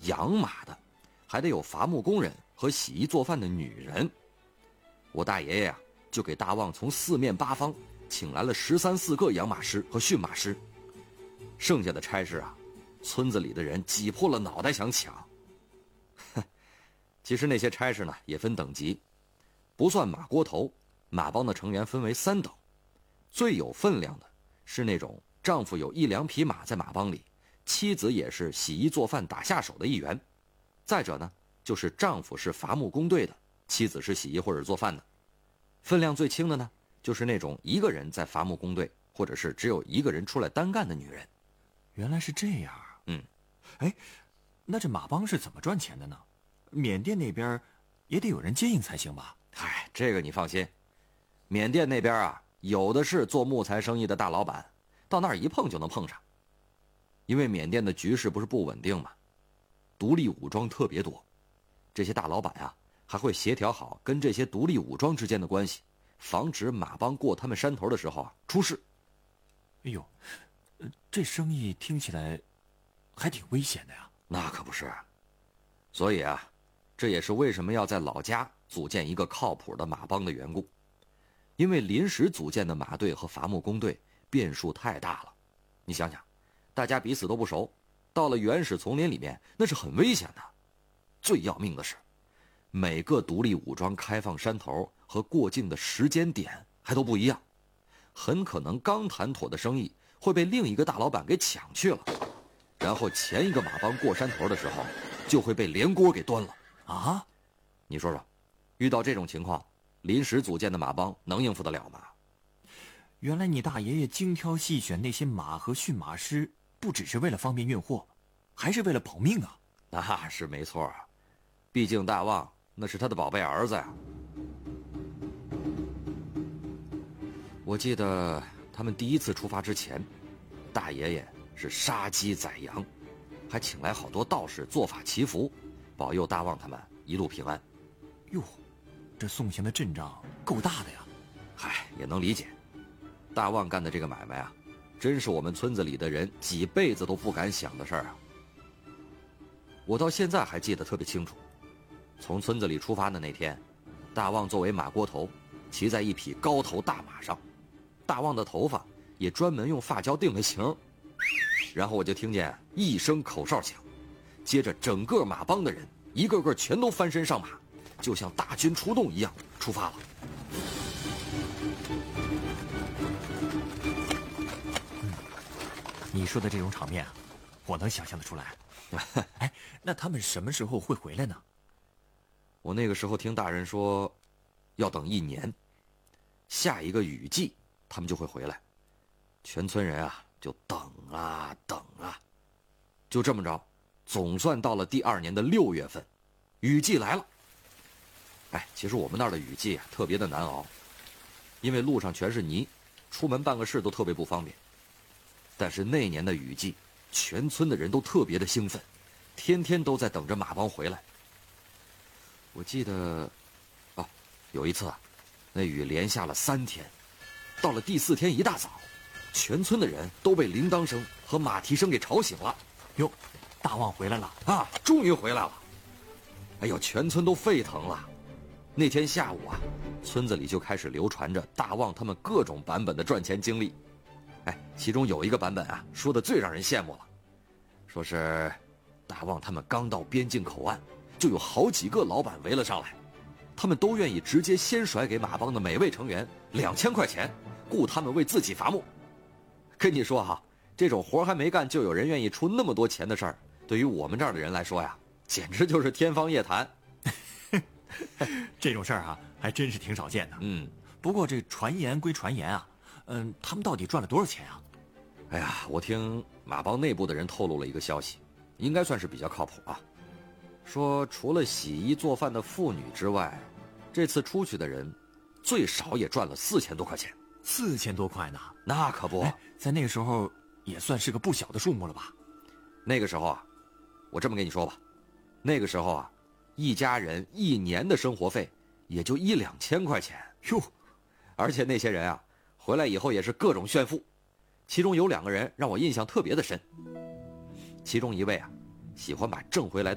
养马的，还得有伐木工人和洗衣做饭的女人。我大爷爷啊，就给大旺从四面八方请来了13、14个养马师和驯马师。剩下的差事啊，村子里的人挤破了脑袋想抢。其实那些差事呢，也分等级，不算马锅头，马帮的成员分为3等。最有分量的是那种丈夫有1、2匹马在马帮里，妻子也是洗衣做饭打下手的一员。再者呢，就是丈夫是伐木工队的，妻子是洗衣或者做饭的。分量最轻的呢，就是那种一个人在伐木工队，或者是只有一个人出来单干的女人。 原来是这样。哎，那这马帮是怎么赚钱的呢？缅甸那边也得有人接应才行吧？ 哎，这个你放心，缅甸那边啊，有的是做木材生意的大老板，到那儿一碰就能碰上。因为缅甸的局势不是不稳定嘛，独立武装特别多，这些大老板啊，还会协调好跟这些独立武装之间的关系，防止马帮过他们山头的时候啊出事。 哎呦，这生意听起来还挺危险的呀。 那可不是，所以啊，这也是为什么要在老家组建一个靠谱的马帮的缘故。因为临时组建的马队和伐木工队变数太大了，你想想，大家彼此都不熟，到了原始丛林里面，那是很危险的。最要命的是，每个独立武装开放山头和过境的时间点还都不一样，很可能刚谈妥的生意会被另一个大老板给抢去了，然后前一个马帮过山头的时候就会被连锅给端了啊！ 你说说，遇到这种情况，临时组建的马帮能应付得了吗？ 原来你大爷爷精挑细选那些马和驯马师，不只是为了方便运货，还是为了保命啊！ 那是没错啊，毕竟大旺那是他的宝贝儿子呀。我记得他们第一次出发之前，大爷爷是杀鸡宰羊，还请来好多道士做法祈福，保佑大旺他们一路平安。 哟，这送行的阵仗够大的呀！ 嗨，也能理解，大旺干的这个买卖啊，真是我们村子里的人几辈子都不敢想的事儿啊。我到现在还记得特别清楚，从村子里出发的那天，大旺作为马锅头，骑在一匹高头大马上，大旺的头发也专门用发胶定了型。然后我就听见一声口哨响，接着整个马帮的人一个个全都翻身上马，就像大军出动一样出发了。 你说的这种场面啊，我能想象得出来。哎，那他们什么时候会回来呢？ 我那个时候听大人说，要等1年，下一个雨季他们就会回来。全村人啊就等啊等啊，就这么着，总算到了第2年的6月份，雨季来了。哎，其实我们那儿的雨季啊特别的难熬，因为路上全是泥，出门办个事都特别不方便。但是那年的雨季，全村的人都特别的兴奋，天天都在等着马帮回来。我记得，有一次啊，那雨连下了3天，到了第4天一大早，全村的人都被铃铛声和马蹄声给吵醒了。 哟，大旺回来了啊，终于回来了！哎呦，全村都沸腾了。那天下午啊，村子里就开始流传着大旺他们各种版本的赚钱经历。哎，其中有一个版本啊，说的最让人羡慕了，说是大旺他们刚到边境口岸，就有好几个老板围了上来，他们都愿意直接先甩给马帮的每位成员2000块钱，雇他们为自己伐木。跟你说哈，这种活还没干就有人愿意出那么多钱的事儿，对于我们这儿的人来说呀，简直就是天方夜谭。 这种事儿啊，还真是挺少见的。不过这传言归传言啊，他们到底赚了多少钱啊？ 哎呀，我听马帮内部的人透露了一个消息，应该算是比较靠谱啊。说除了洗衣做饭的妇女之外，这次出去的人最少也赚了4000多块钱。 4000多块呢？ 那可不， 在那个时候也算是个不小的数目了吧？ 那个时候啊，我这么跟你说吧，那个时候啊，一家人1年的生活费也就1、2千块钱哟。 而且那些人啊，回来以后也是各种炫富，其中有2个人让我印象特别的深。其中一位啊，喜欢把挣回来的